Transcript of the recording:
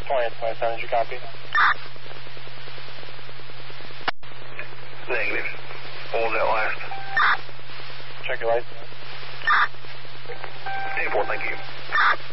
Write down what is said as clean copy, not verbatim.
20, did you copy? Negative. What was that last? Check your lights. 10-4, thank you.